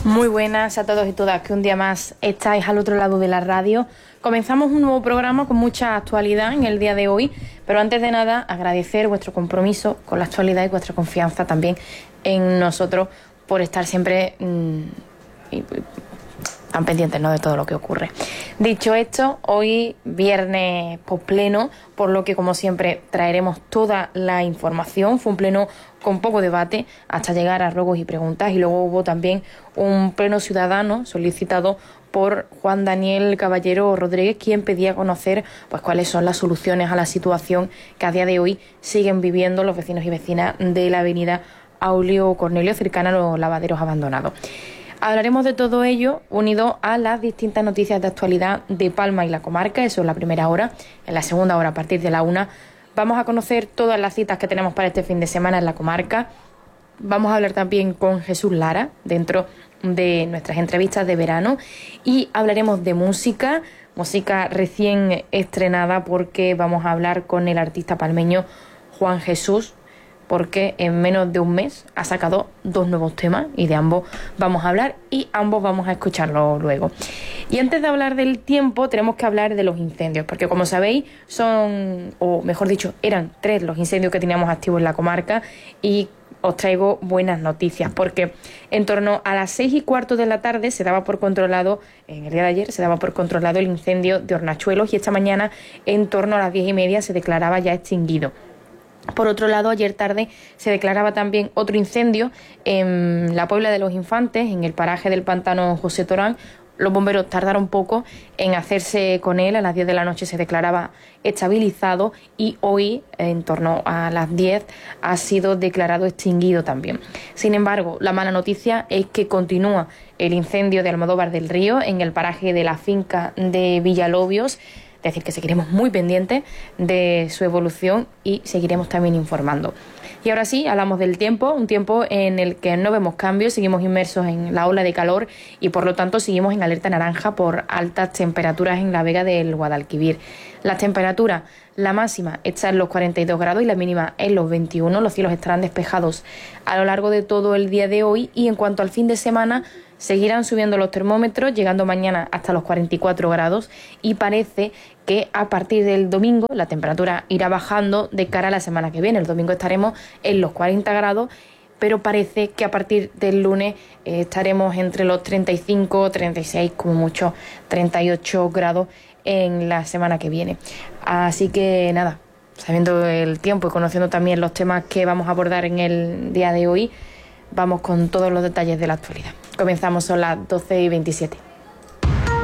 Muy buenas a todos y todas, que un día más estáis al otro lado de la radio. Comenzamos un nuevo programa con mucha actualidad en el día de hoy, pero antes de nada agradecer vuestro compromiso con la actualidad y vuestra confianza también en nosotros por estar siempre tan pendientes, ¿no?, de todo lo que ocurre. Dicho esto, hoy viernes pospleno, por lo que como siempre traeremos toda la información. Fue un pleno con poco debate hasta llegar a ruegos y preguntas, y luego hubo también un pleno ciudadano solicitado por Juan Daniel Caballero Rodríguez, quien pedía conocer pues cuáles son las soluciones a la situación que a día de hoy siguen viviendo los vecinos y vecinas de la avenida Aulio Cornelio, cercana a los lavaderos abandonados. Hablaremos de todo ello unido a las distintas noticias de actualidad de Palma y la comarca. Eso en la primera hora. En la segunda hora, a partir de la 1, vamos a conocer todas las citas que tenemos para este fin de semana en la comarca. Vamos a hablar también con Jesús Lara dentro de nuestras entrevistas de verano, y hablaremos de música recién estrenada, porque vamos a hablar con el artista palmeño Juan Jesús, porque en menos de un mes ha sacado 2 nuevos temas y de ambos vamos a hablar y ambos vamos a escucharlo luego. Y antes de hablar del tiempo, tenemos que hablar de los incendios, porque como sabéis eran 3 los incendios que teníamos activos en la comarca, y os traigo buenas noticias, porque en torno a las 6:15 de la tarde se daba por controlado, en el día de ayer se daba por controlado el incendio de Hornachuelos, y esta mañana en torno a las 10:30 se declaraba ya extinguido. Por otro lado, ayer tarde se declaraba también otro incendio en la Puebla de los Infantes, en el paraje del pantano José Torán. Los bomberos tardaron poco en hacerse con él. A las 10 de la noche se declaraba estabilizado, y hoy, en torno a las 10, ha sido declarado extinguido también. Sin embargo, la mala noticia es que continúa el incendio de Almodóvar del Río, en el paraje de la finca de Villalobios. Es decir, que seguiremos muy pendientes de su evolución y seguiremos también informando. Y ahora sí, hablamos del tiempo, un tiempo en el que no vemos cambios, seguimos inmersos en la ola de calor y por lo tanto seguimos en alerta naranja por altas temperaturas en la Vega del Guadalquivir. Las temperaturas, la máxima está en los 42 grados y la mínima en los 21. Los cielos estarán despejados a lo largo de todo el día de hoy, y en cuanto al fin de semana, seguirán subiendo los termómetros, llegando mañana hasta los 44 grados, y parece que a partir del domingo la temperatura irá bajando de cara a la semana que viene. El domingo estaremos en los 40 grados, pero parece que a partir del lunes estaremos entre los 35, 36, como mucho 38 grados en la semana que viene. Así que nada, sabiendo el tiempo y conociendo también los temas que vamos a abordar en el día de hoy, vamos con todos los detalles de la actualidad. Comenzamos, son las 12:27.